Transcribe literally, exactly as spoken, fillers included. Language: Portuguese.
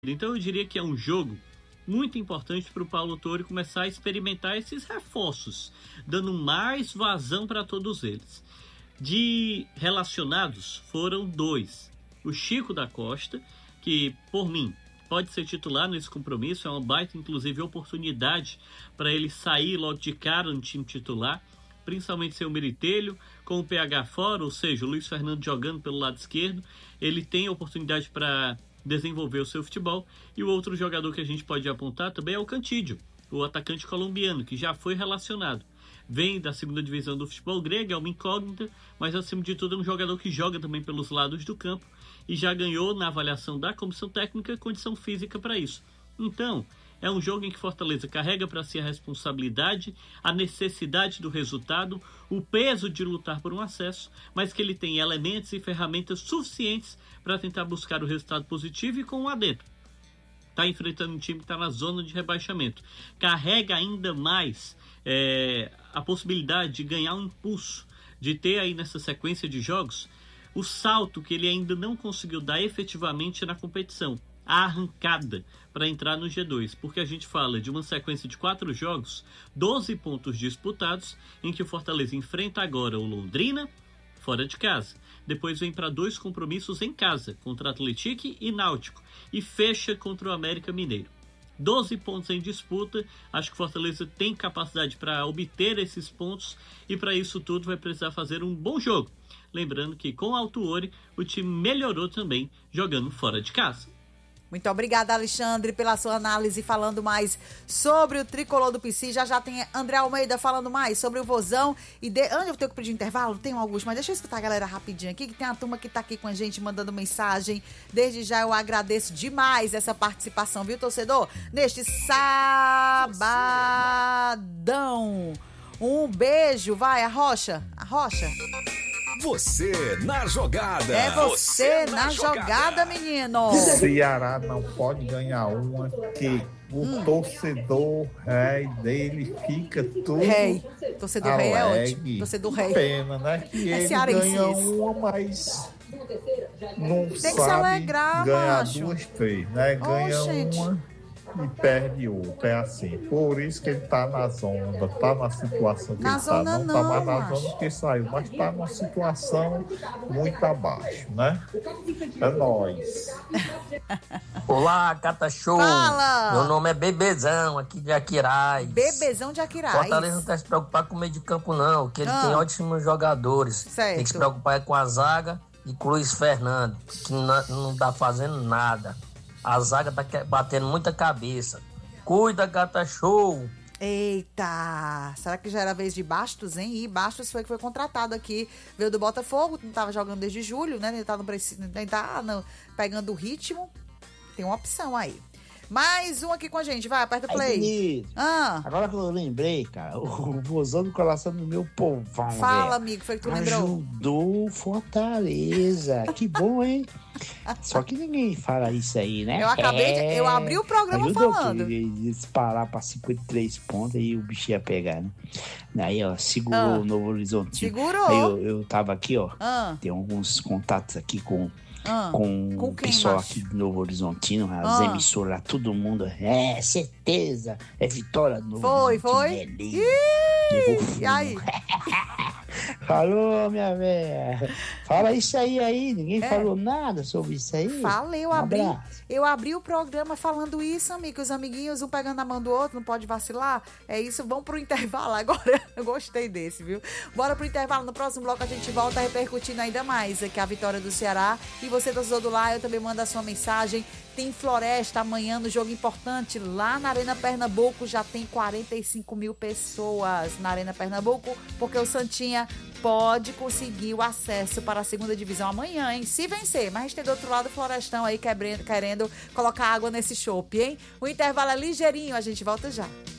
Então eu diria que é um jogo muito importante para o Paulo Autuori começar a experimentar esses reforços, dando mais vazão para todos eles. De relacionados foram dois. O Chico da Costa, que por mim pode ser titular nesse compromisso, é uma baita inclusive oportunidade para ele sair logo de cara no time titular, principalmente sem o Meritêlio, com o P H fora, ou seja, o Luiz Fernando jogando pelo lado esquerdo, ele tem a oportunidade para desenvolver o seu futebol. E o outro jogador que a gente pode apontar também é o Cantídio, o atacante colombiano, que já foi relacionado. Vem da segunda divisão do futebol grego, é uma incógnita, mas acima de tudo é um jogador que joga também pelos lados do campo e já ganhou na avaliação da comissão técnica condição física para isso. Então, é um jogo em que Fortaleza carrega para si a responsabilidade, a necessidade do resultado, o peso de lutar por um acesso, mas que ele tem elementos e ferramentas suficientes para tentar buscar o resultado positivo e com um adentro. Está enfrentando um time que está na zona de rebaixamento. Carrega ainda mais é, a possibilidade de ganhar um impulso, de ter aí nessa sequência de jogos o salto que ele ainda não conseguiu dar efetivamente na competição. A arrancada para entrar no G dois, porque a gente fala de uma sequência de quatro jogos, doze pontos disputados, em que o Fortaleza enfrenta agora o Londrina, fora de casa. Depois vem para dois compromissos em casa, contra Atlético e Náutico, e fecha contra o América Mineiro. doze pontos em disputa, acho que o Fortaleza tem capacidade para obter esses pontos, e para isso tudo vai precisar fazer um bom jogo. Lembrando que com o Autuori, o time melhorou também, jogando fora de casa. Muito obrigada, Alexandre, pela sua análise, falando mais sobre o tricolor do P C. Já já tem André Almeida falando mais sobre o Vozão. E de... Antes eu tenho que pedir intervalo, tem alguns, mas deixa eu escutar a galera rapidinho aqui, que tem a turma que tá aqui com a gente, mandando mensagem. Desde já eu agradeço demais essa participação, viu, torcedor? Neste sabadão. Um beijo, vai, a Rocha. A Rocha. Você na jogada. É você, você na, na jogada, jogada, menino. Ceará não pode ganhar uma que o hum. torcedor rei dele fica todo rei. Torcedor alegre. Rei é ótimo. Torcedor rei. Pena, né? Que é ele ganha uma, mas não tem sabe que se alegrar, ganhar macho. duas, três, né? Ganha oh, uma e perde outra, é assim. Por isso que ele tá na zona, tá na situação que na ele zona tá. Não, não tá mais na macho. zona que saiu, mas tá numa situação muito abaixo, né? É nóis. Olá, Cata Show. Fala. Meu nome é Bebezão, aqui de Aquiraz. Bebezão de Aquiraz. Fortaleza não tem que se preocupar com o meio de campo, não, porque ele ah. tem ótimos jogadores. Certo. Tem que se preocupar com a zaga e com o Luiz Fernando, que não, não tá fazendo nada. A zaga tá batendo muita cabeça. Cuida, Gata Show. Eita, será que já era a vez de Bastos, hein? E Bastos foi que foi contratado aqui, veio do Botafogo, não tava jogando desde julho, né? Ele tá, no, ele tá no, pegando o ritmo. Tem uma opção aí. Mais um aqui com a gente, vai, aperta o play. Aí, ah. Agora que eu lembrei, cara, o Vozão do coração do meu povão. Fala, véio. amigo, foi que tu lembrou. Ajudou Fortaleza. Que bom, hein? Só que ninguém fala isso aí, né? Eu acabei é... de... Eu abri o programa Ajudou falando. Que disparar pra cinquenta e três pontos e o bicho ia pegar, né? Aí, ó, segurou ah. o Novo Horizonte. Segurou. Aí eu, eu tava aqui, ó. Ah. Tem alguns contatos aqui com... Ah, com, com o quem, pessoal macho? aqui do Novo Horizontino, as ah. emissoras, todo mundo, é, certeza, é vitória do Novo Foi, Horizontino. foi? Ih, e aí? Falou, minha velha. Fala isso aí, aí. Ninguém é. falou nada sobre isso aí. Falei, eu um abri. Abraço. Eu abri o programa falando isso, amigo. Os amiguinhos, um pegando a mão do outro, não pode vacilar. É isso, vamos pro intervalo agora. Eu gostei desse, viu? Bora pro intervalo. No próximo bloco a gente volta repercutindo ainda mais aqui a vitória do Ceará. E você, torcedor do Lá, eu também mando a sua mensagem. Tem Floresta amanhã no jogo importante lá na Arena Pernambuco. Já tem quarenta e cinco mil pessoas na Arena Pernambuco, porque o Santinha pode conseguir o acesso para a segunda divisão amanhã, hein? Se vencer. Mas a gente tem do outro lado o Florestão aí querendo, querendo colocar água nesse chopp, hein? O intervalo é ligeirinho, a gente volta já.